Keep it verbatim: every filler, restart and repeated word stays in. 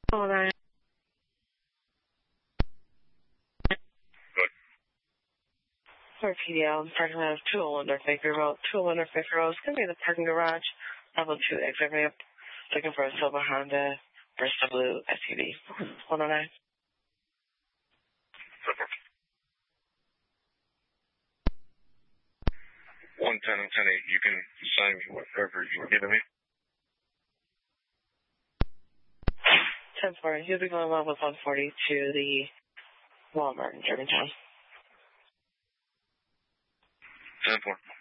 Oh, nine. Good. For P D L, parking lot of two oh one North Baker Road. two oh one North Baker Road is going to be in the parking garage. Level two exit ramp. Looking for a silver Honda Bristol Blue S U V. one oh nine. one ten and ten eight, you can assign me whatever you're giving me. ten four, you'll be going on with one forty to the Walmart in Germantown. ten four.